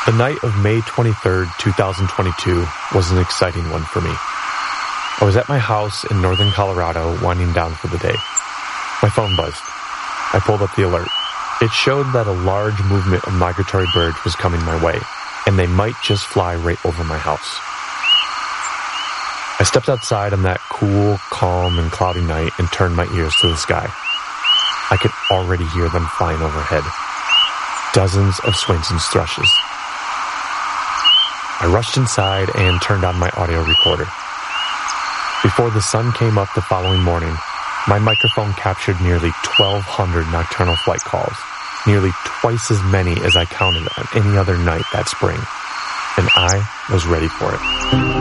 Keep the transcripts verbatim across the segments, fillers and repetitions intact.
The night of May twenty-third, twenty twenty-two was an exciting one for me. I was at my house in northern Colorado winding down for the day. My phone buzzed. I pulled up the alert. It showed that a large movement of migratory birds was coming my way, and they might just fly right over my house. I stepped outside on that cool, calm, and cloudy night and turned my ears to the sky. I could already hear them flying overhead. Dozens of Swainson's thrushes. I rushed inside and turned on my audio recorder. Before the sun came up the following morning, my microphone captured nearly twelve hundred nocturnal flight calls, nearly twice as many as I counted on any other night that spring, and I was ready for it.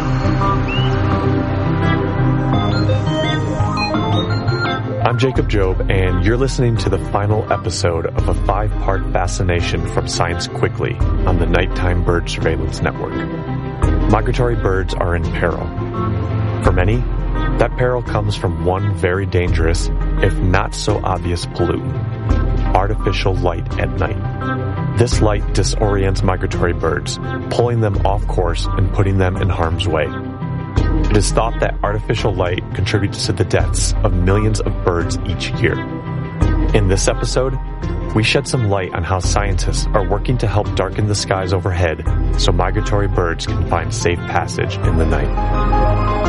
I'm Jacob Job, and you're listening to the final episode of a five-part fascination from Science Quickly on the Nighttime Bird Surveillance Network. Migratory birds are in peril. For many, that peril comes from one very dangerous, if not so obvious pollutant: artificial light at night. This light disorients migratory birds, pulling them off course and putting them in harm's way. It is thought that artificial light contributes to the deaths of millions of birds each year. In this episode, we shed some light on how scientists are working to help darken the skies overhead so migratory birds can find safe passage in the night.